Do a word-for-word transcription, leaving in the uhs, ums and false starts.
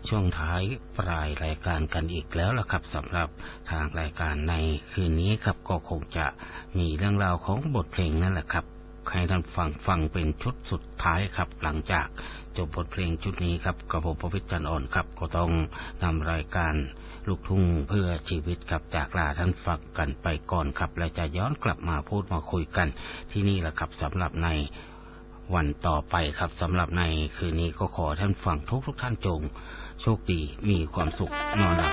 ช่วงท้ายปลายรายการกันอีกแล้วล่ะครับสำหรับทางรายการในคืนนี้ครับก็คงจะมีเรื่องราวของบทเพลงนั่นแหละครับให้ท่านฟังฟังเป็นชุดสุดท้ายครับหลังจากจบบทเพลงชุดนี้ครับกระผมประวิตรจันทร์อ่อนครับก็ต้องนำรายการลูกทุ่งเพื่อชีวิตครับจากลาท่านฟังกันไปก่อนครับและจะย้อนกลับมาพูดมาคุยกันที่นี่แหละครับสำหรับในวันต่อไปครับสำหรับในคืนนี้ก็ขอท่านฟังทุกทุกท่านจงโชคดีมีความสุขนอนหลับ